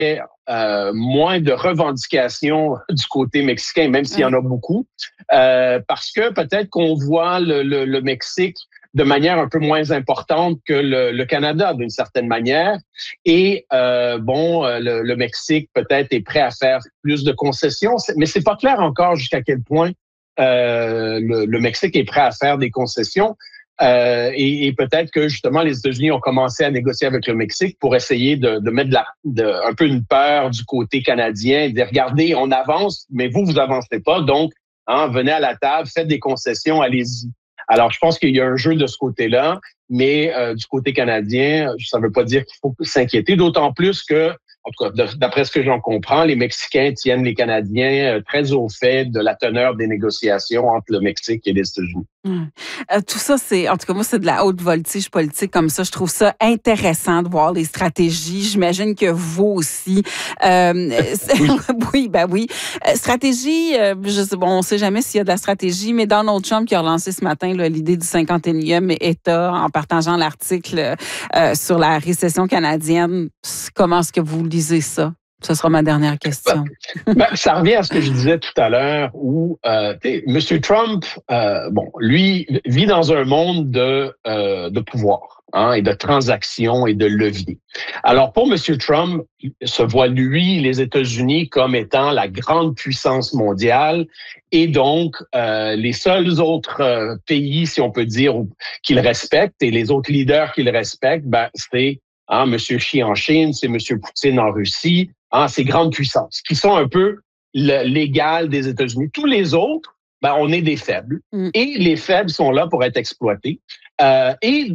moins de revendications du côté mexicain, même s'il y en a beaucoup, parce que peut-être qu'on voit le Mexique de manière un peu moins importante que le Canada, d'une certaine manière. Et le Mexique peut-être est prêt à faire plus de concessions, mais c'est pas clair encore jusqu'à quel point le Mexique est prêt à faire des concessions. Et peut-être que justement les États-Unis ont commencé à négocier avec le Mexique pour essayer de mettre un peu une peur du côté canadien, de dire regardez, on avance, mais vous avancez pas, donc venez à la table, faites des concessions, allez-y. Alors je pense qu'il y a un jeu de ce côté-là, mais du côté canadien, ça ne veut pas dire qu'il faut s'inquiéter, d'autant plus que, en tout cas, d'après ce que j'en comprends, les Mexicains tiennent les Canadiens très au fait de la teneur des négociations entre le Mexique et les États-Unis. Tout ça, en tout cas, moi, c'est de la haute voltige politique comme ça. Je trouve ça intéressant de voir les stratégies. J'imagine que vous aussi. Oui. Stratégie, on ne sait jamais s'il y a de la stratégie, mais Donald Trump qui a relancé ce matin l'idée du 51e État en partageant l'article sur la récession canadienne. Comment est-ce que vous lisez ça? Ce sera ma dernière question. Ça revient à ce que je disais tout à l'heure où M. Trump, lui, vit dans un monde de pouvoir et de transactions et de levier. Alors, pour M. Trump, se voit, lui, les États-Unis comme étant la grande puissance mondiale et donc les seuls autres pays, si on peut dire, qu'il respecte et les autres leaders qu'il respecte, c'est M. Xi en Chine, c'est M. Poutine en Russie, ces grandes puissances, qui sont un peu l'égal des États-Unis. Tous les autres, on est des faibles. Et les faibles sont là pour être exploités. Et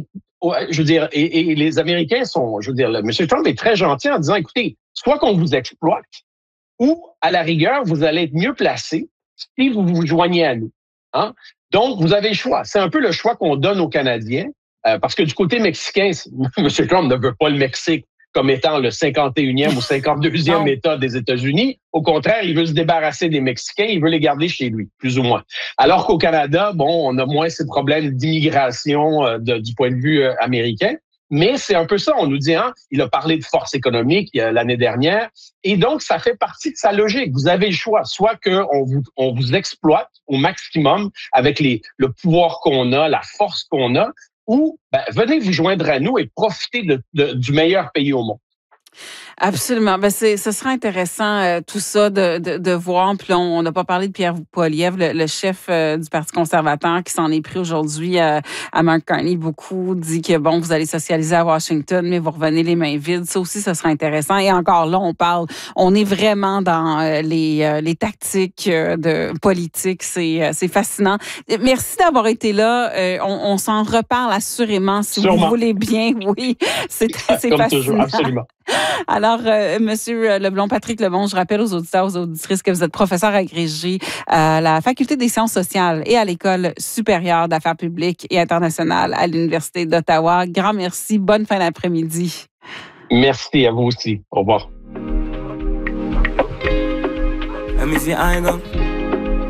les Américains M. Trump est très gentil en disant, écoutez, soit qu'on vous exploite, ou, à la rigueur, vous allez être mieux placé si vous vous joignez à nous. Donc, vous avez le choix. C'est un peu le choix qu'on donne aux Canadiens, parce que du côté mexicain, M. Trump ne veut pas le Mexique comme étant le 51e ou 52e État des États-Unis. Au contraire, il veut se débarrasser des Mexicains, il veut les garder chez lui, plus ou moins. Alors qu'au Canada, on a moins ces problèmes d'immigration du point de vue américain. Mais c'est un peu ça, on nous dit, il a parlé de force économique l'année dernière, et donc ça fait partie de sa logique. Vous avez le choix, soit qu'on vous exploite au maximum avec le pouvoir qu'on a, la force qu'on a, ou venez vous joindre à nous et profiter du meilleur pays au monde. Absolument. Ce sera intéressant tout ça de voir. Puis on n'a pas parlé de Pierre Poilievre, le chef du Parti conservateur qui s'en est pris aujourd'hui à Mark Carney. Beaucoup dit que vous allez socialiser à Washington, mais vous revenez les mains vides. Ça aussi, ça sera intéressant. Et encore là, on est vraiment dans les tactiques de politique. C'est fascinant. Merci d'avoir été là. On s'en reparle assurément si Sûrement. vous voulez bien. Oui, c'est Comme fascinant. toujours, absolument. Alors, Monsieur Leblond, Patrick Lebon, je rappelle aux auditeurs, aux auditrices que vous êtes professeur agrégé à la Faculté des sciences sociales et à l'École supérieure d'affaires publiques et internationales à l'Université d'Ottawa. Grand merci. Bonne fin d'après-midi. Merci à vous aussi. Au revoir.